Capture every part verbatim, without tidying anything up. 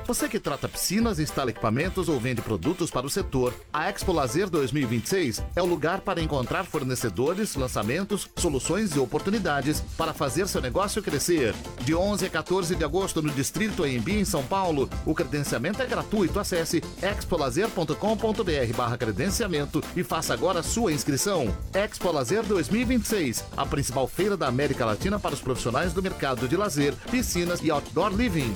Você que trata piscinas, instala equipamentos ou vende produtos para o setor, a Expo Lazer dois mil e vinte e seis é o lugar para encontrar fornecedores, lançamentos, soluções e oportunidades para fazer seu negócio crescer. De onze a quatorze de agosto no Distrito Anhembi, em São Paulo, o credenciamento é gratuito. Acesse expolazer ponto com ponto br barra credenciamento e faça agora a sua inscrição. Expo Lazer dois mil e vinte e seis, a principal feira da América Latina para os profissionais do mercado de lazer, piscinas e outdoor living.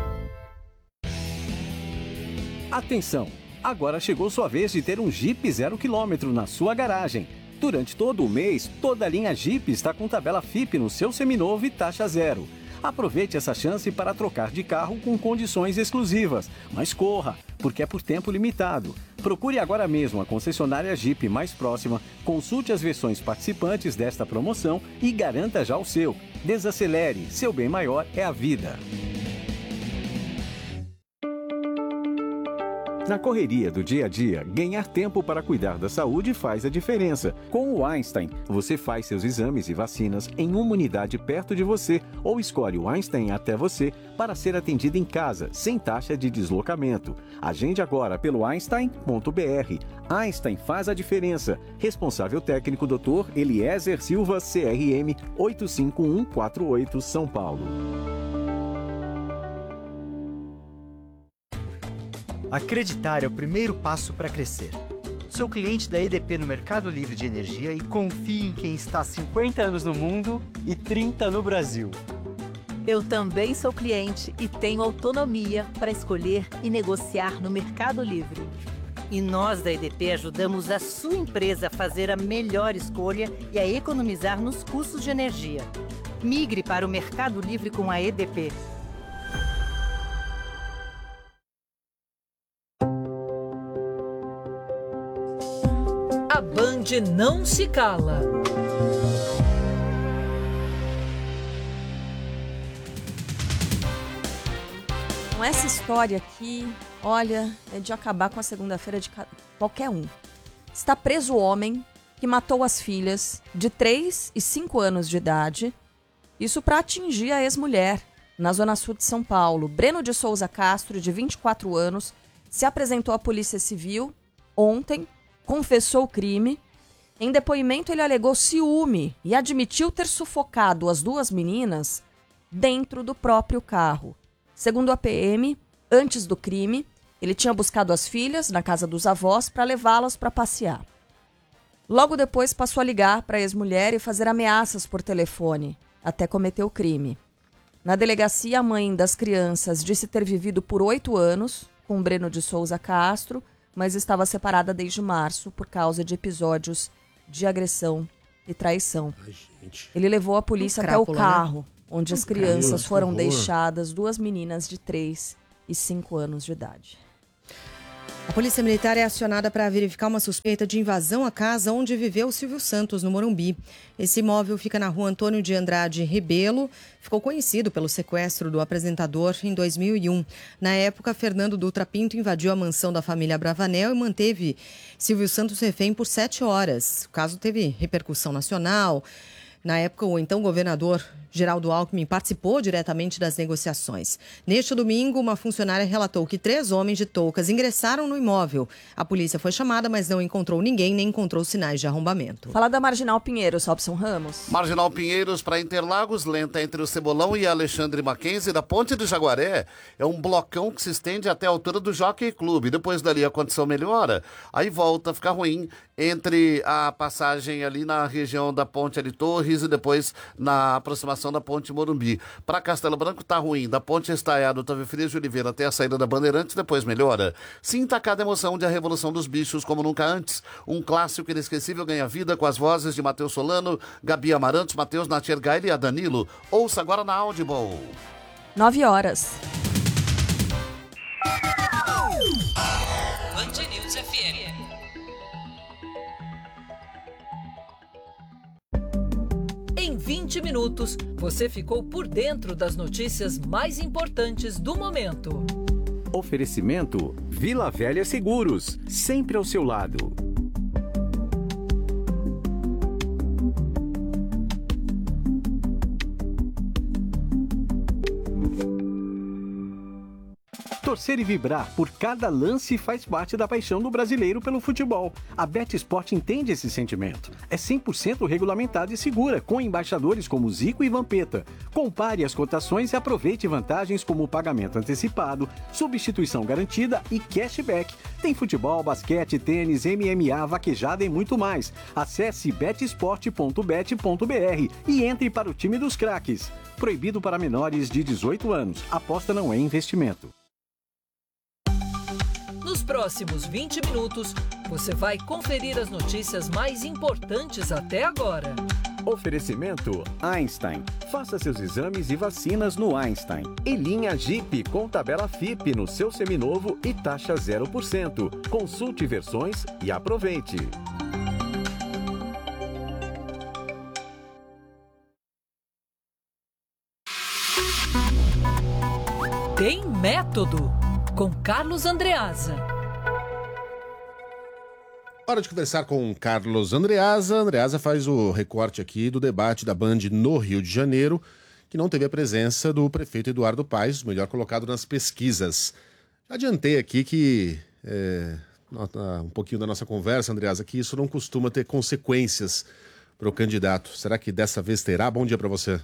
Atenção! Agora chegou sua vez de ter um Jeep zero quilômetro na sua garagem. Durante todo o mês, toda a linha Jeep está com tabela F I P no seu seminovo e taxa zero. Aproveite essa chance para trocar de carro com condições exclusivas. Mas corra, porque é por tempo limitado. Procure agora mesmo a concessionária Jeep mais próxima, consulte as versões participantes desta promoção e garanta já o seu. Desacelere, seu bem maior é a vida. Na correria do dia a dia, ganhar tempo para cuidar da saúde faz a diferença. Com o Einstein, você faz seus exames e vacinas em uma unidade perto de você ou escolhe o Einstein até você para ser atendido em casa, sem taxa de deslocamento. Agende agora pelo einstein ponto br. Einstein faz a diferença. Responsável técnico doutor Eliezer Silva, C R M oito cinco um quatro oito, São Paulo. Acreditar é o primeiro passo para crescer. Sou cliente da E D P no Mercado Livre de Energia e confio em quem está há cinquenta anos no mundo e trinta no Brasil. Eu também sou cliente e tenho autonomia para escolher e negociar no Mercado Livre. E nós da E D P ajudamos a sua empresa a fazer a melhor escolha e a economizar nos custos de energia. Migre para o Mercado Livre com a E D P. A Band não se cala. Com essa história aqui, olha, é de acabar com a segunda-feira de qualquer um. Está preso o homem que matou as filhas de três e cinco anos de idade, isso para atingir a ex-mulher, na zona sul de São Paulo. Breno de Souza Castro, de vinte e quatro anos, se apresentou à Polícia Civil ontem, confessou o crime. Em depoimento, ele alegou ciúme e admitiu ter sufocado as duas meninas dentro do próprio carro. Segundo a P M, antes do crime, ele tinha buscado as filhas na casa dos avós para levá-las para passear. Logo depois, passou a ligar para a ex-mulher e fazer ameaças por telefone, até cometer o crime. Na delegacia, a mãe das crianças disse ter vivido por oito anos com Breno de Souza Castro, mas estava separada desde março por causa de episódios de agressão e traição. Ai, gente. Ele levou a polícia Um até o crápula, carro, né? onde as Um crianças Deus, que foram horror. deixadas, duas meninas de três e cinco anos de idade. A Polícia Militar é acionada para verificar uma suspeita de invasão à casa onde viveu Silvio Santos, no Morumbi. Esse imóvel fica na rua Antônio de Andrade Rebelo. Ficou conhecido pelo sequestro do apresentador em dois mil e um. Na época, Fernando Dutra Pinto invadiu a mansão da família Bravanel e manteve Silvio Santos refém por sete horas. O caso teve repercussão nacional. Na época, o então governador Geraldo Alckmin participou diretamente das negociações. Neste domingo, uma funcionária relatou que três homens de toucas ingressaram no imóvel. A polícia foi chamada, mas não encontrou ninguém, nem encontrou sinais de arrombamento. Fala da Marginal Pinheiros, Robson Ramos. Marginal Pinheiros para Interlagos, lenta entre o Cebolão e Alexandre Mackenzie, da Ponte do Jaguaré. É um blocão que se estende até a altura do Jockey Club. Depois dali a condição melhora, aí volta a ficar ruim entre a passagem ali na região da Ponte ali Torres e depois na aproximação da Ponte Morumbi. Para Castelo Branco tá ruim, da Ponte Estaiado, Otávio Frias de Oliveira até a saída da Bandeirantes, depois melhora. Sinta cada emoção de A Revolução dos Bichos como nunca antes. Um clássico inesquecível ganha vida com as vozes de Matheus Solano, Gabi Amarantos, Matheus Natiergaile e a Danilo. Ouça agora na Audible. Nove horas. Band News F M. Em vinte minutos, você ficou por dentro das notícias mais importantes do momento. Oferecimento Vila Velha Seguros, sempre ao seu lado. Torcer e vibrar por cada lance faz parte da paixão do brasileiro pelo futebol. A BetSport entende esse sentimento. É cem por cento regulamentada e segura, com embaixadores como Zico e Vampeta. Compare as cotações e aproveite vantagens como pagamento antecipado, substituição garantida e cashback. Tem futebol, basquete, tênis, M M A, vaquejada e muito mais. Acesse betsport ponto bet ponto br e entre para o time dos craques. Proibido para menores de dezoito anos. Aposta não é investimento. Nos próximos vinte minutos, você vai conferir as notícias mais importantes até agora. Oferecimento Einstein. Faça seus exames e vacinas no Einstein. E linha Jeep com tabela F I P no seu seminovo e taxa zero por cento. Consulte versões e aproveite. Tem Método, com Carlos Andreasa. Hora de conversar com Carlos Andreasa. Andreasa faz o recorte aqui do debate da Band no Rio de Janeiro, que não teve a presença do prefeito Eduardo Paes, o melhor colocado nas pesquisas. Já adiantei aqui que, é, um pouquinho da nossa conversa, Andreasa, que isso não costuma ter consequências para o candidato. Será que dessa vez terá? Bom dia para você.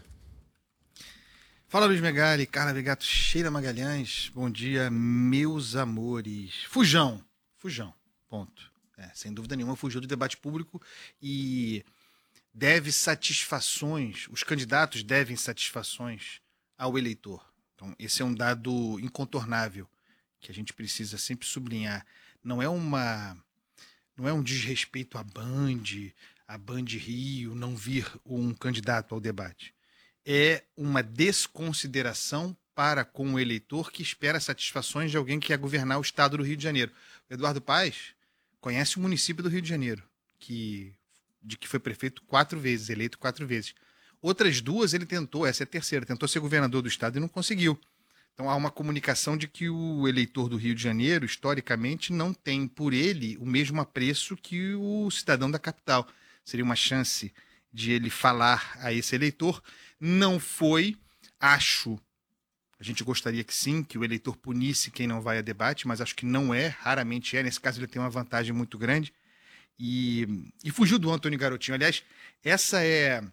Fala, Luiz Megali, Carla Vegato, Sheila Magalhães. Bom dia, meus amores. Fujão, fujão, ponto. É, sem dúvida nenhuma, fugiu do debate público e deve satisfações, os candidatos devem satisfações ao eleitor. Então, esse é um dado incontornável que a gente precisa sempre sublinhar. Não é uma, não é um desrespeito à Band, à Band Rio, não vir um candidato ao debate. É uma desconsideração para com o eleitor que espera satisfações de alguém que quer governar o estado do Rio de Janeiro. O Eduardo Paes conhece o município do Rio de Janeiro, que, de que foi prefeito quatro vezes, eleito quatro vezes. Outras duas ele tentou, essa é a terceira, tentou ser governador do estado e não conseguiu. Então há uma comunicação de que o eleitor do Rio de Janeiro, historicamente, não tem por ele o mesmo apreço que o cidadão da capital. Seria uma chance de ele falar a esse eleitor. Não foi, acho, a gente gostaria que sim, que o eleitor punisse quem não vai a debate, mas acho que não é, raramente é. Nesse caso ele tem uma vantagem muito grande e, e fugiu do Antônio Garotinho. Aliás, essa é...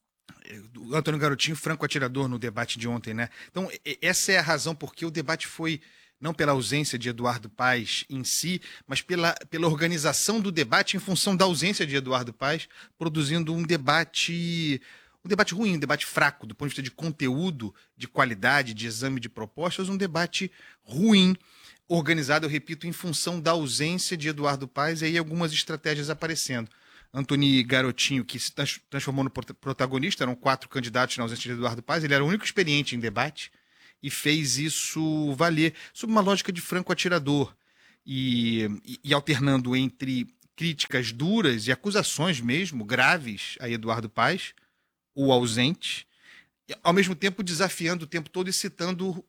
O Antônio Garotinho, franco atirador no debate de ontem, né? Então, essa é a razão porque o debate foi, não pela ausência de Eduardo Paes em si, mas pela, pela organização do debate em função da ausência de Eduardo Paes, produzindo um debate... Um debate ruim, um debate fraco, do ponto de vista de conteúdo, de qualidade, de exame de propostas, um debate ruim, organizado, eu repito, em função da ausência de Eduardo Paes e aí algumas estratégias aparecendo. Antônio Garotinho, que se transformou no protagonista, eram quatro candidatos na ausência de Eduardo Paes, ele era o único experiente em debate e fez isso valer, sob uma lógica de franco atirador e, e, e alternando entre críticas duras e acusações mesmo, graves a Eduardo Paes, o ausente, ao mesmo tempo desafiando o tempo todo e citando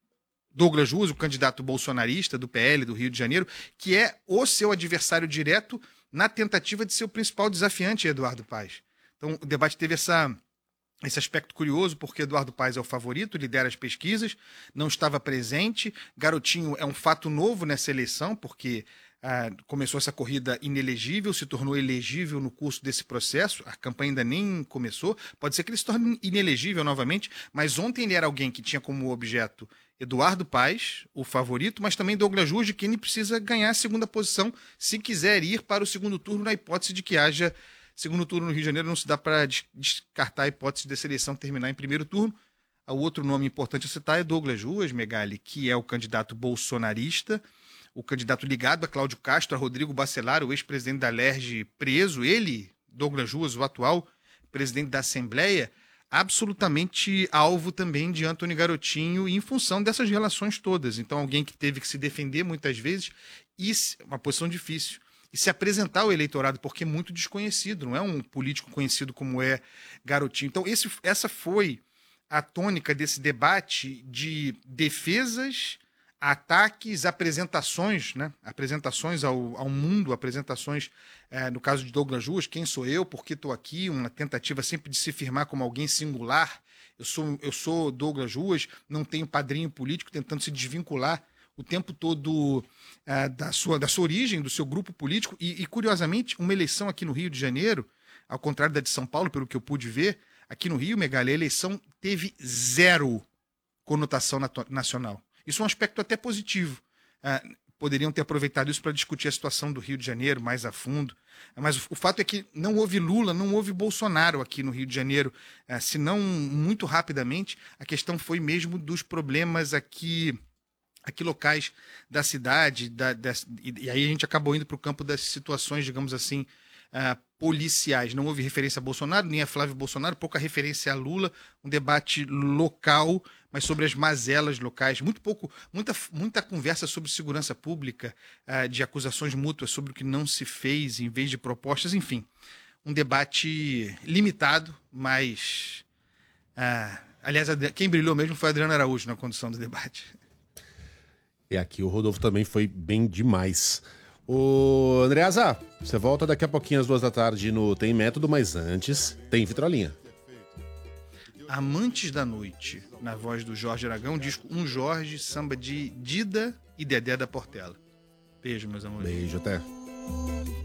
Douglas Ruas, o candidato bolsonarista do P L do Rio de Janeiro, que é o seu adversário direto na tentativa de ser o principal desafiante, Eduardo Paes. Então o debate teve essa, esse aspecto curioso, porque Eduardo Paes é o favorito, lidera as pesquisas, não estava presente. Garotinho é um fato novo nessa eleição, porque Ah, começou essa corrida inelegível, se tornou elegível no curso desse processo, a campanha ainda nem começou, pode ser que ele se torne inelegível novamente, mas ontem ele era alguém que tinha como objeto Eduardo Paes, o favorito, mas também Douglas Ruas, de quem ele precisa ganhar a segunda posição se quiser ir para o segundo turno, na hipótese de que haja segundo turno no Rio de Janeiro. Não se dá para descartar a hipótese dessa eleição terminar em primeiro turno. O outro nome importante a citar é Douglas Ruas, Megali, que é o candidato bolsonarista, o candidato ligado a Cláudio Castro, a Rodrigo Bacelar, o ex-presidente da Alerj preso, ele, Douglas Ruas, o atual presidente da Assembleia, absolutamente alvo também de Antônio Garotinho em função dessas relações todas. Então, alguém que teve que se defender muitas vezes, e uma posição difícil, e se apresentar ao eleitorado, porque é muito desconhecido, não é um político conhecido como é Garotinho. Então, esse, essa foi a tônica desse debate de defesas, ataques, apresentações, né? apresentações ao, ao mundo, apresentações, é, no caso de Douglas Ruas, quem sou eu, por que estou aqui, uma tentativa sempre de se firmar como alguém singular. Eu sou, eu sou Douglas Ruas, não tenho padrinho político, tentando se desvincular o tempo todo uh, da, sua, da sua origem, do seu grupo político, e, e, curiosamente, uma eleição aqui no Rio de Janeiro, ao contrário da de São Paulo, pelo que eu pude ver, aqui no Rio, Megali, a eleição teve zero conotação nacional. Isso é um aspecto até positivo. Uh, poderiam ter aproveitado isso para discutir a situação do Rio de Janeiro mais a fundo. Mas o, o fato é que não houve Lula, não houve Bolsonaro aqui no Rio de Janeiro, uh, senão muito rapidamente. A questão foi mesmo dos problemas aqui, aqui locais da cidade, da, da, e, e aí a gente acabou indo para o campo das situações, digamos assim, Uh, policiais. Não houve referência a Bolsonaro, nem a Flávio Bolsonaro, pouca referência a Lula, um debate local, mas sobre as mazelas locais, muito pouco, muita, muita conversa sobre segurança pública, uh, de acusações mútuas sobre o que não se fez em vez de propostas, enfim, um debate limitado, mas uh, aliás, quem brilhou mesmo foi Adriano Araújo na condução do debate. E aqui o Rodolfo também foi bem demais. Ô, Andreasa, você volta daqui a pouquinho às duas da tarde no Tem Método, mas antes tem Vitrolinha. Amantes da Noite, na voz do Jorge Aragão, disco Um Jorge, samba de Dida e Dedé da Portela. Beijo, meus amores. Beijo, até.